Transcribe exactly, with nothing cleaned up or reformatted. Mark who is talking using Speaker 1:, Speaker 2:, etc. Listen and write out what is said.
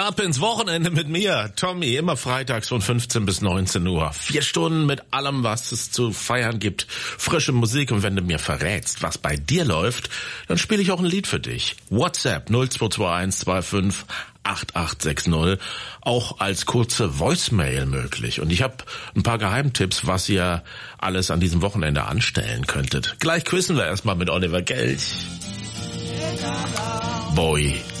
Speaker 1: Ab ins Wochenende mit mir, Tommy, immer freitags von fünfzehn bis neunzehn Uhr. Vier Stunden mit allem, was es zu feiern gibt. Frische Musik, und wenn du mir verrätst, was bei dir läuft, dann spiele ich auch ein Lied für dich. WhatsApp null zwei zwei eins zwei fünf acht acht sechs null, auch als kurze Voicemail möglich. Und ich habe ein paar Geheimtipps, was ihr alles an diesem Wochenende anstellen könntet. Gleich quizzen wir erstmal mit Oliver Gelch. Bowie.